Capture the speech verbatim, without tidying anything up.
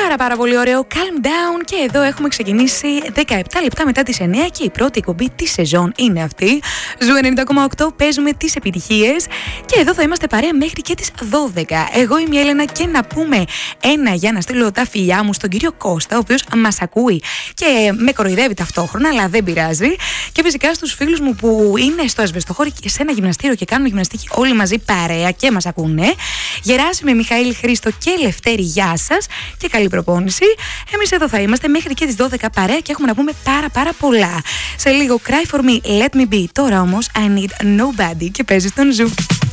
Πάρα πάρα πολύ ωραίο Calm Down και εδώ έχουμε ξεκινήσει δεκαεπτά λεπτά μετά τις εννιά και η πρώτη εκπομπή της σεζόν είναι αυτή. Ζου ενενήντα κόμμα οκτώ, παίζουμε τις επιτυχίες και εδώ θα είμαστε παρέα μέχρι και τις δώδεκα. Εγώ είμαι η Έλενα και να πούμε ένα για να στείλω τα φιλιά μου στον κύριο Κώστα, ο οποίος μας ακούει και με κοροϊδεύει ταυτόχρονα, αλλά δεν πειράζει. Και φυσικά στους φίλους μου που είναι στο ασβεστοχώρι και σε ένα γυμναστήριο και κάνουν γυμναστική όλοι μαζί παρέα και μας ακούνε. Γεράσιμε, Μιχαήλ, Χρήστο και Λευτέρη, γεια σας και καλή προπόνηση. Εμείς εδώ θα είμαστε μέχρι και τις δώδεκα παρέα και έχουμε να πούμε πάρα πάρα πολλά. Σε λίγο Cry For Me, Let Me Be. Τώρα όμως I Need Nobody και παίζει στον Ζου.